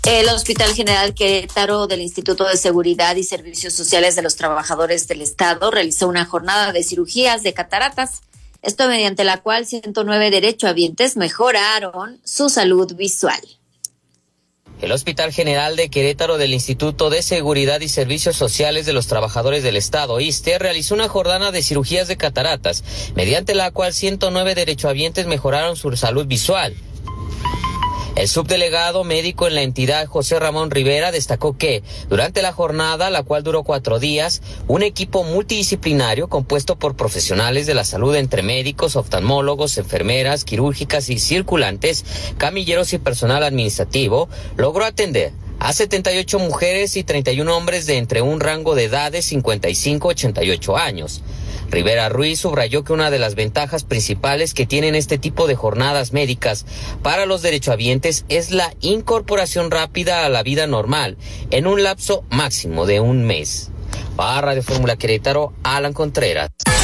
El Hospital General Querétaro del Instituto de Seguridad y Servicios Sociales de los Trabajadores del Estado realizó una jornada de cirugías de cataratas, esto mediante la cual 109 derechohabientes mejoraron su salud visual. El Hospital General de Querétaro del Instituto de Seguridad y Servicios Sociales de los Trabajadores del Estado, ISSSTE, realizó una jornada de cirugías de cataratas, mediante la cual 109 derechohabientes mejoraron su salud visual. El subdelegado médico en la entidad, José Ramón Rivera, destacó que durante la jornada, la cual duró 4 días, un equipo multidisciplinario compuesto por profesionales de la salud entre médicos, oftalmólogos, enfermeras, quirúrgicas y circulantes, camilleros y personal administrativo, logró atender a 78 mujeres y 31 hombres de entre un rango de edad de 55 a 88 años. Rivera Ruiz subrayó que una de las ventajas principales que tienen este tipo de jornadas médicas para los derechohabientes es la incorporación rápida a la vida normal en un lapso máximo de un mes. Para Radio Fórmula Querétaro, Alan Contreras.